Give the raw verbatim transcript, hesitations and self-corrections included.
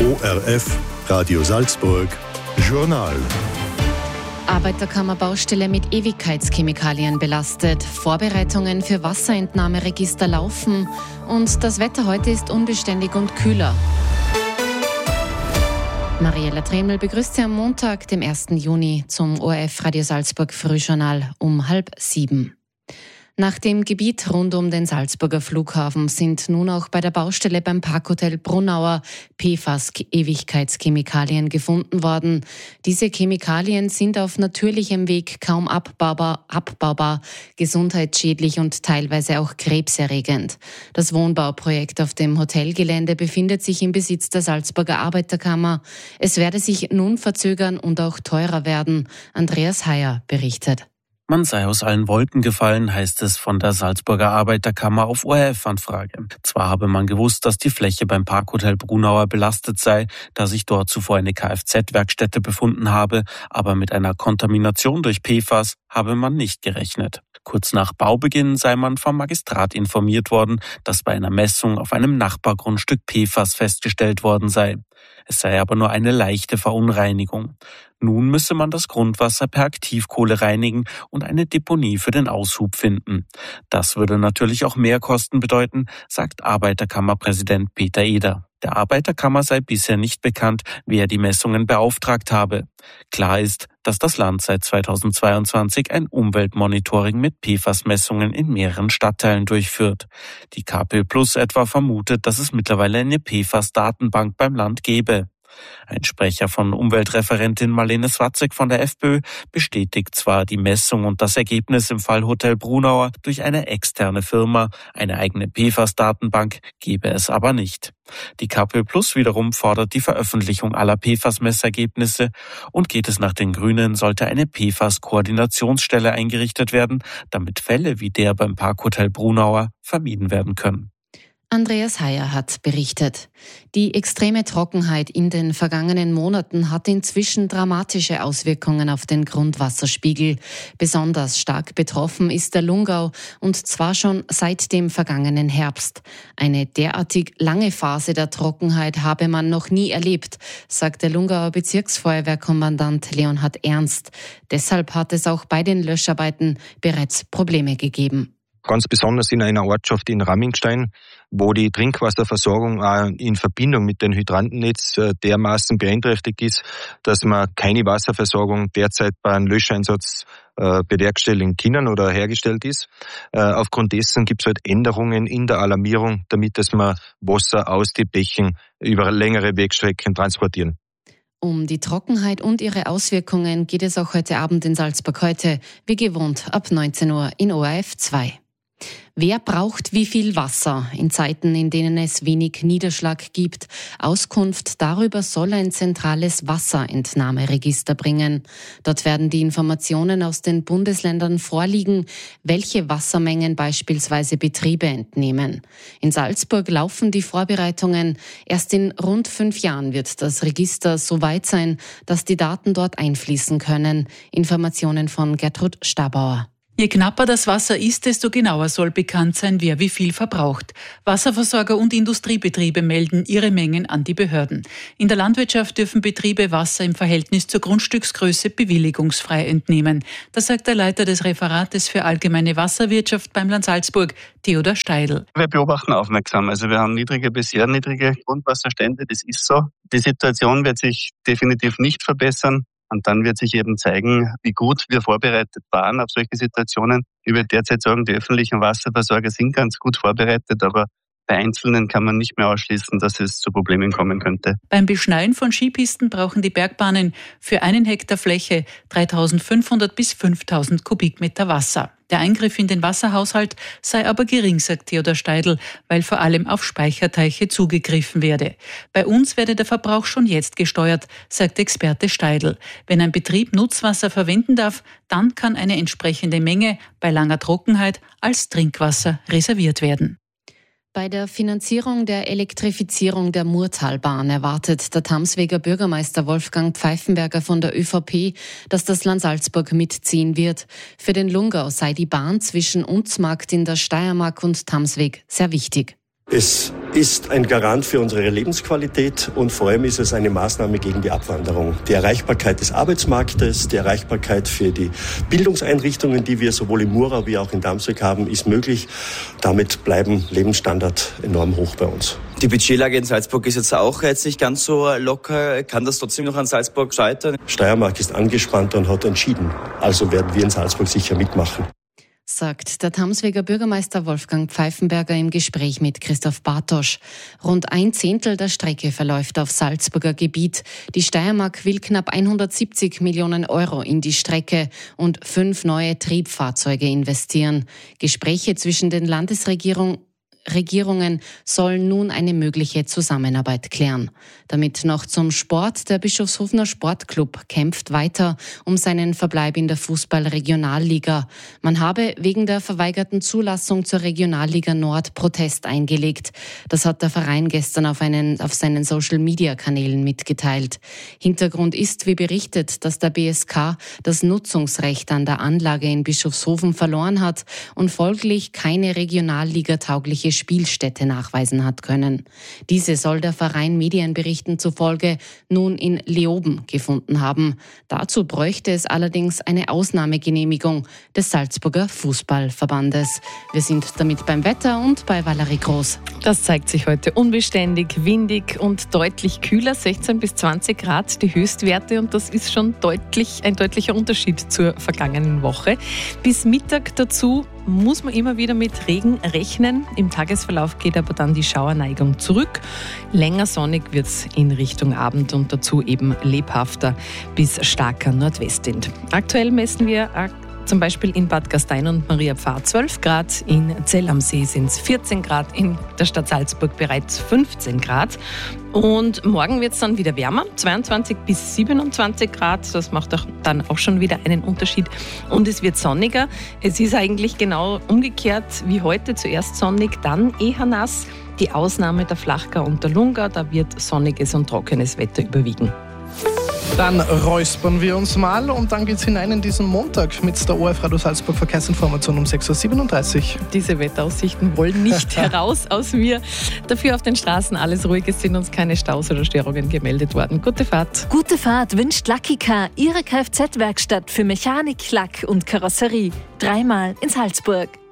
O R F, Radio Salzburg, Journal. Arbeiterkammer-Baustelle mit Ewigkeitschemikalien belastet. Vorbereitungen für Wasserentnahmeregister laufen. Und das Wetter heute ist unbeständig und kühler. Mariella Tremel begrüßt Sie am Montag, dem ersten Juni, zum O R F Radio Salzburg Frühjournal um halb sieben. Nach dem Gebiet rund um den Salzburger Flughafen sind nun auch bei der Baustelle beim Parkhotel Brunauer P F A S-Ewigkeitschemikalien gefunden worden. Diese Chemikalien sind auf natürlichem Weg kaum abbaubar, abbaubar, gesundheitsschädlich und teilweise auch krebserregend. Das Wohnbauprojekt auf dem Hotelgelände befindet sich im Besitz der Salzburger Arbeiterkammer. Es werde sich nun verzögern und auch teurer werden. Andreas Heyer berichtet. Man sei aus allen Wolken gefallen, heißt es von der Salzburger Arbeiterkammer auf O R F-Anfrage. Zwar habe man gewusst, dass die Fläche beim Parkhotel Brunauer belastet sei, da sich dort zuvor eine Kfz-Werkstätte befunden habe, aber mit einer Kontamination durch P F A S habe man nicht gerechnet. Kurz nach Baubeginn sei man vom Magistrat informiert worden, dass bei einer Messung auf einem Nachbargrundstück P F A S festgestellt worden sei. Es sei aber nur eine leichte Verunreinigung. Nun müsse man das Grundwasser per Aktivkohle reinigen und eine Deponie für den Aushub finden. Das würde natürlich auch Mehrkosten bedeuten, sagt Arbeiterkammerpräsident Peter Eder. Der Arbeiterkammer sei bisher nicht bekannt, wer die Messungen beauftragt habe. Klar ist, dass das Land seit zweitausendzweiundzwanzig ein Umweltmonitoring mit P F A S-Messungen in mehreren Stadtteilen durchführt. Die K P Plus etwa vermutet, dass es mittlerweile eine P F A S-Datenbank beim Land gebe. Ein Sprecher von Umweltreferentin Marlene Swatzek von der FPÖ bestätigt zwar die Messung und das Ergebnis im Fall Hotel Brunauer durch eine externe Firma, eine eigene P F A S-Datenbank gebe es aber nicht. Die K P Plus wiederum fordert die Veröffentlichung aller P F A S-Messergebnisse und geht es nach den Grünen, sollte eine P F A S-Koordinationsstelle eingerichtet werden, damit Fälle wie der beim Parkhotel Brunauer vermieden werden können. Andreas Heyer hat berichtet. Die extreme Trockenheit in den vergangenen Monaten hat inzwischen dramatische Auswirkungen auf den Grundwasserspiegel. Besonders stark betroffen ist der Lungau und zwar schon seit dem vergangenen Herbst. Eine derartig lange Phase der Trockenheit habe man noch nie erlebt, sagt der Lungauer Bezirksfeuerwehrkommandant Leonhard Ernst. Deshalb hat es auch bei den Löscharbeiten bereits Probleme gegeben. Ganz besonders in einer Ortschaft in Rammingstein, wo die Trinkwasserversorgung auch in Verbindung mit dem Hydrantennetz dermaßen beeinträchtigt ist, dass man keine Wasserversorgung derzeit bei einem Löscheinsatz bewerkstelligen können oder hergestellt ist. Aufgrund dessen gibt es halt Änderungen in der Alarmierung, damit dass man Wasser aus den Bächen über längere Wegstrecken transportieren. Um die Trockenheit und ihre Auswirkungen geht es auch heute Abend in Salzburg heute, wie gewohnt, ab neunzehn Uhr in O R F zwei. Wer braucht wie viel Wasser in Zeiten, in denen es wenig Niederschlag gibt? Auskunft darüber soll ein zentrales Wasserentnahmeregister bringen. Dort werden die Informationen aus den Bundesländern vorliegen, welche Wassermengen beispielsweise Betriebe entnehmen. In Salzburg laufen die Vorbereitungen. Erst in rund fünf Jahren wird das Register so weit sein, dass die Daten dort einfließen können. Informationen von Gertrud Stabauer. Je knapper das Wasser ist, desto genauer soll bekannt sein, wer wie viel verbraucht. Wasserversorger und Industriebetriebe melden ihre Mengen an die Behörden. In der Landwirtschaft dürfen Betriebe Wasser im Verhältnis zur Grundstücksgröße bewilligungsfrei entnehmen. Das sagt der Leiter des Referates für allgemeine Wasserwirtschaft beim Land Salzburg, Theodor Steidl. Wir beobachten aufmerksam. Also wir haben niedrige bis sehr niedrige Grundwasserstände, das ist so. Die Situation wird sich definitiv nicht verbessern. Und dann wird sich eben zeigen, wie gut wir vorbereitet waren auf solche Situationen. Ich würde derzeit sagen, die öffentlichen Wasserversorger sind ganz gut vorbereitet, aber bei Einzelnen kann man nicht mehr ausschließen, dass es zu Problemen kommen könnte. Beim Beschneien von Skipisten brauchen die Bergbahnen für einen Hektar Fläche dreitausendfünfhundert bis fünftausend Kubikmeter Wasser. Der Eingriff in den Wasserhaushalt sei aber gering, sagt Theodor Steidl, weil vor allem auf Speicherteiche zugegriffen werde. Bei uns werde der Verbrauch schon jetzt gesteuert, sagt Experte Steidl. Wenn ein Betrieb Nutzwasser verwenden darf, dann kann eine entsprechende Menge bei langer Trockenheit als Trinkwasser reserviert werden. Bei der Finanzierung der Elektrifizierung der Murtalbahn erwartet der Tamsweger Bürgermeister Wolfgang Pfeifenberger von der ÖVP, dass das Land Salzburg mitziehen wird. Für den Lungau sei die Bahn zwischen Unzmarkt in der Steiermark und Tamsweg sehr wichtig. Es ist ein Garant für unsere Lebensqualität und vor allem ist es eine Maßnahme gegen die Abwanderung. Die Erreichbarkeit des Arbeitsmarktes, die Erreichbarkeit für die Bildungseinrichtungen, die wir sowohl in Murau wie auch in Damsweg haben, ist möglich. Damit bleiben Lebensstandard enorm hoch bei uns. Die Budgetlage in Salzburg ist jetzt auch jetzt nicht ganz so locker. Kann das trotzdem noch an Salzburg scheitern? Steiermark ist angespannt und hat entschieden. Also werden wir in Salzburg sicher mitmachen. Sagt der Tamsweger Bürgermeister Wolfgang Pfeifenberger im Gespräch mit Christoph Bartosch. Rund ein Zehntel der Strecke verläuft auf Salzburger Gebiet. Die Steiermark will knapp hundertsiebzig Millionen Euro in die Strecke und fünf neue Triebfahrzeuge investieren. Gespräche zwischen den Landesregierungen Regierungen sollen nun eine mögliche Zusammenarbeit klären. Damit noch zum Sport. Der Bischofshofener Sportclub kämpft weiter um seinen Verbleib in der Fußball-Regionalliga. Man habe wegen der verweigerten Zulassung zur Regionalliga Nord Protest eingelegt. Das hat der Verein gestern auf, einen, auf seinen Social-Media-Kanälen mitgeteilt. Hintergrund ist, wie berichtet, dass der B S K das Nutzungsrecht an der Anlage in Bischofshofen verloren hat und folglich keine Regionalliga-taugliche Spielstätte nachweisen hat können. Diese soll der Verein Medienberichten zufolge nun in Leoben gefunden haben. Dazu bräuchte es allerdings eine Ausnahmegenehmigung des Salzburger Fußballverbandes. Wir sind damit beim Wetter und bei Valerie Groß. Das zeigt sich heute unbeständig, windig und deutlich kühler, sechzehn bis zwanzig Grad die Höchstwerte, und das ist schon deutlich ein deutlicher Unterschied zur vergangenen Woche. Bis Mittag dazu muss man immer wieder mit Regen rechnen. Im Tagesverlauf geht aber dann die Schauerneigung zurück. Länger sonnig wird es in Richtung Abend und dazu eben lebhafter bis starker Nordwestwind. Aktuell messen wir zum Beispiel in Bad Gastein und Mariapfarr zwölf Grad, in Zell am See sind es vierzehn Grad, in der Stadt Salzburg bereits fünfzehn Grad. Und morgen wird es dann wieder wärmer, zweiundzwanzig bis siebenundzwanzig Grad. Das macht auch dann auch schon wieder einen Unterschied. Und es wird sonniger. Es ist eigentlich genau umgekehrt wie heute. Zuerst sonnig, dann eher nass. Die Ausnahme der Flachgau und der Lungau, da wird sonniges und trockenes Wetter überwiegen. Dann räuspern wir uns mal und dann geht's hinein in diesen Montag mit der O R F Radio Salzburg Verkehrsinformation um sechs Uhr siebenunddreißig. Diese Wetteraussichten wollen nicht heraus aus mir. Dafür auf den Straßen alles ruhig, es sind uns keine Staus oder Störungen gemeldet worden. Gute Fahrt. Gute Fahrt wünscht Lucky Car, Ihre Kfz-Werkstatt für Mechanik, Lack und Karosserie. Dreimal in Salzburg.